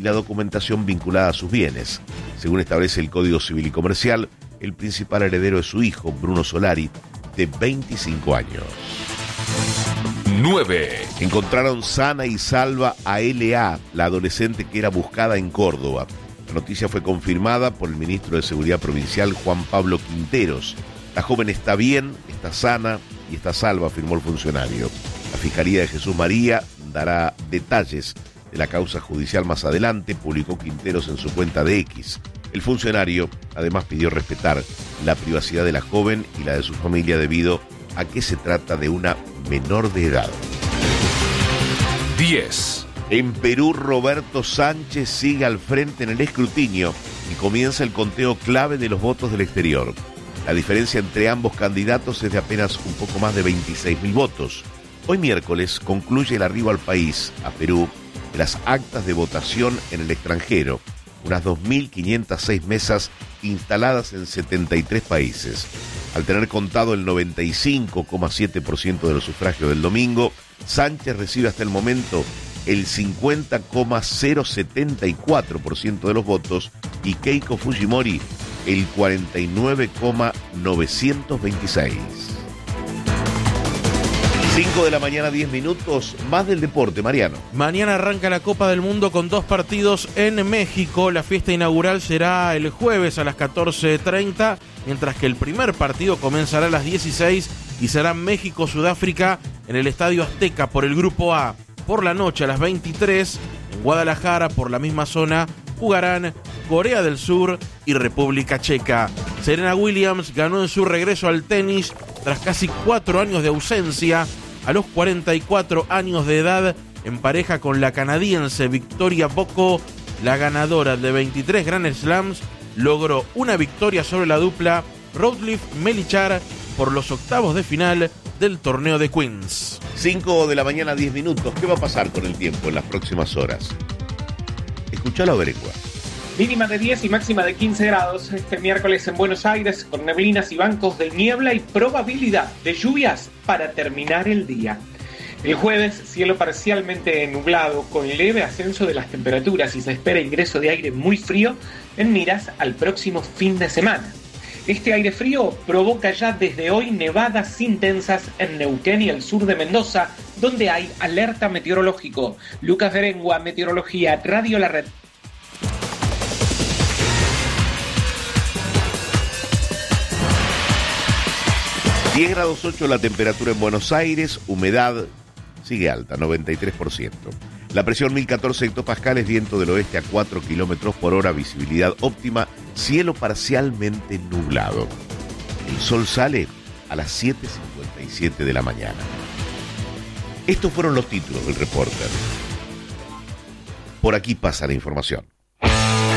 la documentación vinculada a sus bienes. Según establece el Código Civil y Comercial, el principal heredero es su hijo, Bruno Solari, de 25 años. 9. Encontraron sana y salva a L.A., la adolescente que era buscada en Córdoba. La noticia fue confirmada por el ministro de Seguridad Provincial, Juan Pablo Quinteros. La joven está bien, está sana y está salva, afirmó el funcionario. La Fiscalía de Jesús María dará detalles de la causa judicial más adelante, publicó Quinteros en su cuenta de X. El funcionario además pidió respetar la privacidad de la joven y la de su familia debido a que se trata de una menor de edad. 10. En Perú, Roberto Sánchez sigue al frente en el escrutinio y comienza el conteo clave de los votos del exterior. La diferencia entre ambos candidatos es de apenas un poco más de 26.000 votos. Hoy miércoles concluye el arribo al país, a Perú, de las actas de votación en el extranjero, unas 2.506 mesas instaladas en 73 países. Al tener contado el 95,7% de los sufragios del domingo, Sánchez recibe hasta el momento el 50,074% de los votos y Keiko Fujimori el 49,926. 5 de la mañana, 10 minutos, más del deporte, Mariano. Mañana arranca la Copa del Mundo con 2 partidos en México. La fiesta inaugural será el jueves a las 14:30, mientras que el primer partido comenzará a las 16 y será México-Sudáfrica en el Estadio Azteca por el Grupo A. Por la noche a las 23, en Guadalajara, por la misma zona, jugarán Corea del Sur y República Checa. Serena Williams ganó en su regreso al tenis tras casi 4 años de ausencia. A los 44 años de edad, en pareja con la canadiense Victoria Bocco, la ganadora de 23 Grand Slams, logró una victoria sobre la dupla Routliff-Melichar por los octavos de final del torneo de Queens. 5 de la mañana, 10 minutos. ¿Qué va a pasar con el tiempo en las próximas horas? Escuchalo a Berecua. Mínima de 10 y máxima de 15 grados este miércoles en Buenos Aires, con neblinas y bancos de niebla y probabilidad de lluvias para terminar el día. El jueves, cielo parcialmente nublado, con leve ascenso de las temperaturas y se espera ingreso de aire muy frío en miras al próximo fin de semana. Este aire frío provoca ya desde hoy nevadas intensas en Neuquén y el sur de Mendoza, donde hay alerta meteorológico. Lucas Berengua, Meteorología, Radio La Red. ...10 grados 8 la temperatura en Buenos Aires, humedad sigue alta, 93%. La presión 1014 hectopascales, viento del oeste a 4 kilómetros por hora, visibilidad óptima, cielo parcialmente nublado. El sol sale a las 7:57 de la mañana. Estos fueron los títulos del Reporter. Por aquí pasa la información.